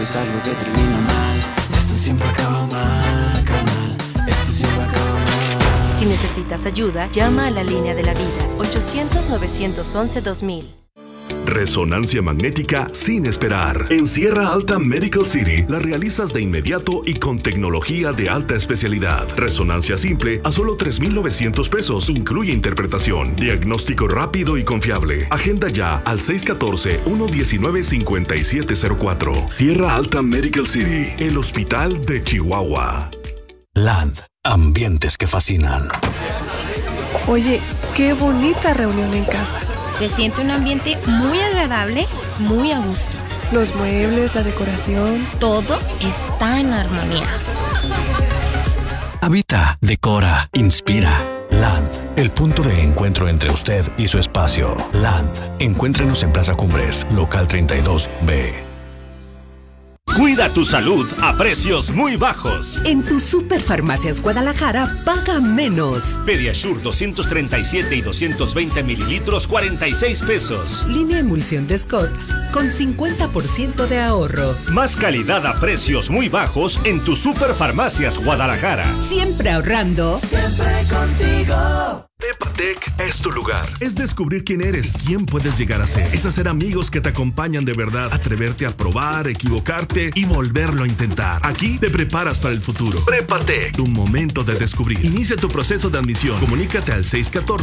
Es algo que termina mal. Esto siempre acaba mal, carnal. Esto siempre acaba mal. Si necesitas ayuda, llama a la línea de la vida. 800-911-2000. Resonancia magnética sin esperar. En Sierra Alta Medical City la realizas de inmediato y con tecnología de alta especialidad. Resonancia simple a solo $3,900. Incluye interpretación, diagnóstico rápido y confiable. Agenda ya al 614-119-5704. Sierra Alta Medical City, el hospital de Chihuahua. Land, ambientes que fascinan. Oye, qué bonita reunión en casa. Se siente un ambiente muy agradable, muy a gusto. Los muebles, la decoración. Todo está en armonía. Habita, decora, inspira. Land, el punto de encuentro entre usted y su espacio. Land, encuéntrenos en Plaza Cumbres, local 32B. Cuida tu salud a precios muy bajos. En tu Superfarmacias Guadalajara, paga menos. Pediasure 237 y 220 mililitros, $46. Línea emulsión de Scott con 50% de ahorro. Más calidad a precios muy bajos en tu Superfarmacias Guadalajara. Siempre ahorrando. Siempre contigo. Prepatec es tu lugar. Es descubrir quién eres, quién puedes llegar a ser. Es hacer amigos que te acompañan de verdad. Atreverte a probar, equivocarte y volverlo a intentar. Aquí te preparas para el futuro. Prepatec, tu momento de descubrir. Inicia tu proceso de admisión. Comunícate al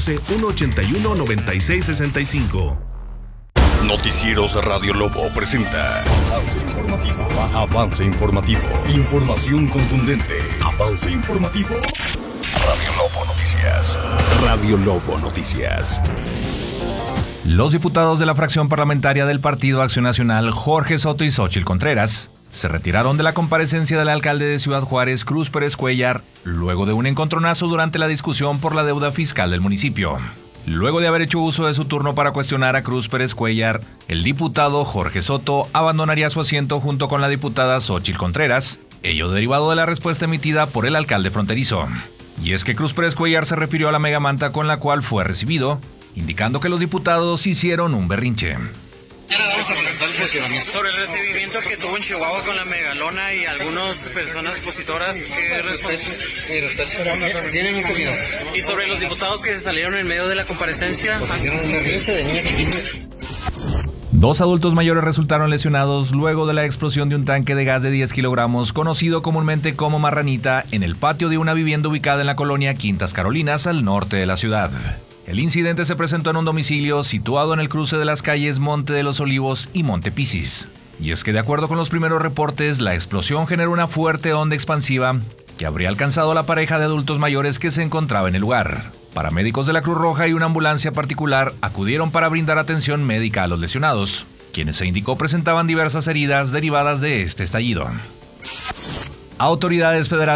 614-181-9665. Noticieros Radio Lobo presenta Avance Informativo. Avance Informativo. Información contundente. Avance Informativo. Radio Lobo Noticias. Radio Lobo Noticias. Los diputados de la fracción parlamentaria del Partido Acción Nacional, Jorge Soto y Xóchitl Contreras, se retiraron de la comparecencia del alcalde de Ciudad Juárez, Cruz Pérez Cuéllar, luego de un encontronazo durante la discusión por la deuda fiscal del municipio. Luego de haber hecho uso de su turno para cuestionar a Cruz Pérez Cuéllar, el diputado Jorge Soto abandonaría su asiento junto con la diputada Xóchitl Contreras, ello derivado de la respuesta emitida por el alcalde fronterizo. Y es que Cruz Pérez Cuéllar se refirió a la megamanta con la cual fue recibido, indicando que los diputados hicieron un berrinche. Sobre el recibimiento que tuvo en Chihuahua con la megalona y algunas personas opositoras, ¿qué responden? Tienen mucho miedo. Y sobre los diputados que se salieron en medio de la comparecencia. Hicieron un berrinche de niños chiquitos. 2 adultos mayores resultaron lesionados luego de la explosión de un tanque de gas de 10 kilogramos, conocido comúnmente como marranita, en el patio de una vivienda ubicada en la colonia Quintas Carolinas, al norte de la ciudad. El incidente se presentó en un domicilio situado en el cruce de las calles Monte de los Olivos y Monte Pisis. Y es que de acuerdo con los primeros reportes, la explosión generó una fuerte onda expansiva que habría alcanzado a la pareja de adultos mayores que se encontraba en el lugar. Paramédicos de la Cruz Roja y una ambulancia particular acudieron para brindar atención médica a los lesionados, quienes se indicó presentaban diversas heridas derivadas de este estallido. Autoridades federales